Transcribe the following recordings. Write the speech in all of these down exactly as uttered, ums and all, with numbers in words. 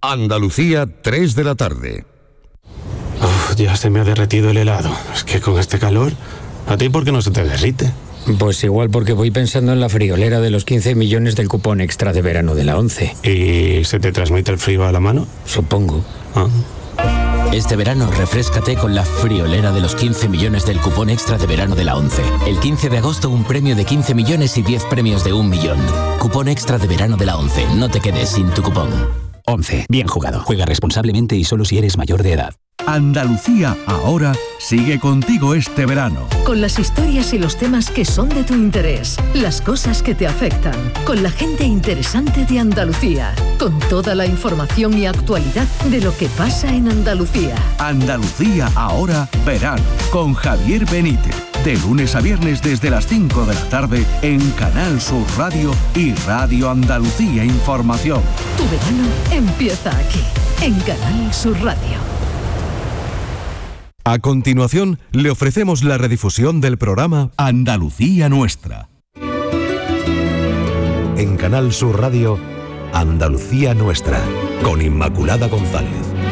Andalucía, tres de la tarde. Uf, ya se me ha derretido el helado. Es que con este calor, ¿a ti por qué no se te derrite? Pues igual porque voy pensando en la friolera de los quince millones del cupón extra de verano de la ONCE. ¿Y se te transmite el frío a la mano? Supongo. Ah. Este verano refréscate con la friolera de los quince millones del cupón extra de verano de la ONCE. El quince de agosto un premio de quince millones y diez premios de un millón. Cupón extra de verano de la ONCE. No te quedes sin tu cupón. ONCE. Bien jugado. Juega responsablemente y solo si eres mayor de edad. Andalucía ahora sigue contigo este verano. Con las historias y los temas que son de tu interés, las cosas que te afectan, con la gente interesante de Andalucía, con toda la información y actualidad de lo que pasa en Andalucía. Andalucía ahora verano, con Javier Benítez. De lunes a viernes desde las cinco de la tarde en Canal Sur Radio y Radio Andalucía Información. Tu verano empieza aquí, en Canal Sur Radio. A continuación, le ofrecemos la redifusión del programa Andalucía Nuestra. En Canal Sur Radio, Andalucía Nuestra, con Inmaculada González.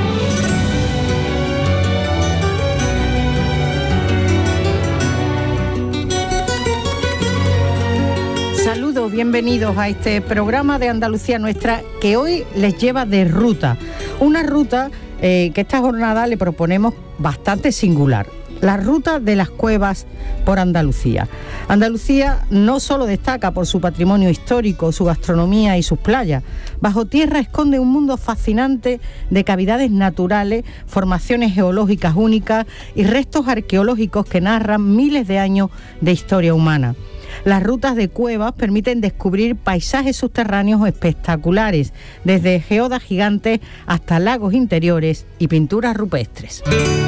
Saludos, bienvenidos a este programa de Andalucía Nuestra que hoy les lleva de ruta. Una ruta eh, que esta jornada le proponemos bastante singular. La ruta de las cuevas por Andalucía. Andalucía no solo destaca por su patrimonio histórico, su gastronomía y sus playas. Bajo tierra esconde un mundo fascinante de cavidades naturales, formaciones geológicas únicas y restos arqueológicos que narran miles de años de historia humana. Las rutas de cuevas permiten descubrir paisajes subterráneos espectaculares, desde geodas gigantes hasta lagos interiores y pinturas rupestres.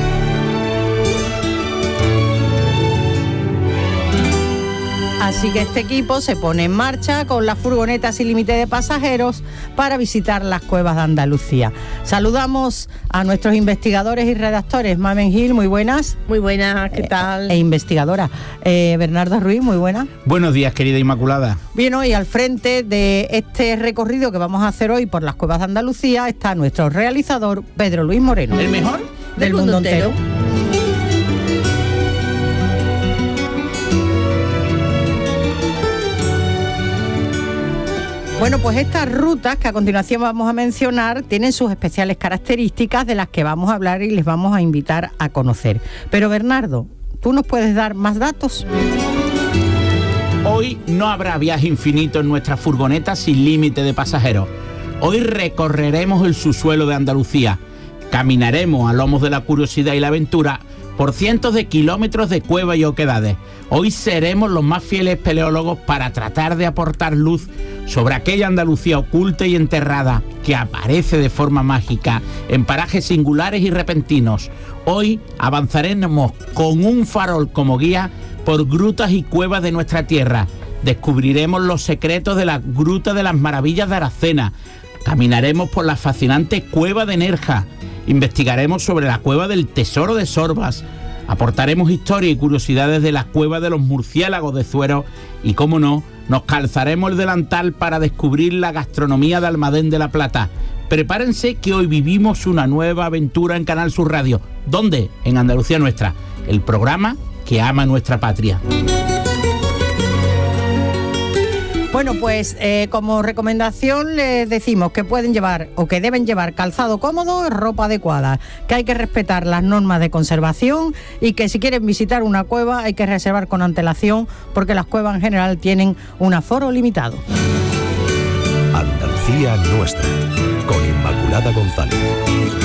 Así que este equipo se pone en marcha con las furgonetas sin límite de pasajeros para visitar las cuevas de Andalucía. Saludamos a nuestros investigadores y redactores. Mamen Gil, muy buenas. Muy buenas, ¿qué tal? E, e investigadora. Eh, Bernardo Ruiz, muy buena. Buenos días, querida Inmaculada. Bien, hoy al frente de este recorrido que vamos a hacer hoy por las cuevas de Andalucía está nuestro realizador, Pedro Luis Moreno. ¿El mejor? Del, del mundo, mundo entero. entero. Bueno, pues estas rutas que a continuación vamos a mencionar tienen sus especiales características de las que vamos a hablar y les vamos a invitar a conocer. Pero Bernardo, ¿tú nos puedes dar más datos? Hoy no habrá viaje infinito en nuestra furgoneta sin límite de pasajeros. Hoy recorreremos el subsuelo de Andalucía. Caminaremos a lomos de la curiosidad y la aventura por cientos de kilómetros de cuevas y oquedades. Hoy seremos los más fieles espeleólogos para tratar de aportar luz sobre aquella Andalucía oculta y enterrada que aparece de forma mágica en parajes singulares y repentinos. Hoy avanzaremos con un farol como guía por grutas y cuevas de nuestra tierra. Descubriremos los secretos de la Gruta de las Maravillas de Aracena. Caminaremos por la fascinante cueva de Nerja. Investigaremos sobre la cueva del Tesoro de Sorbas. Aportaremos historia y curiosidades de la cueva de los murciélagos de Zuero. Y, cómo no, nos calzaremos el delantal para descubrir la gastronomía de Almadén de la Plata. Prepárense que hoy vivimos una nueva aventura en Canal Sur Radio. ¿Dónde? En Andalucía Nuestra, el programa que ama nuestra patria. Bueno, pues eh, como recomendación les decimos que pueden llevar o que deben llevar calzado cómodo, ropa adecuada, que hay que respetar las normas de conservación y que si quieren visitar una cueva hay que reservar con antelación porque las cuevas en general tienen un aforo limitado. Andalucía Nuestra, con Inmaculada González.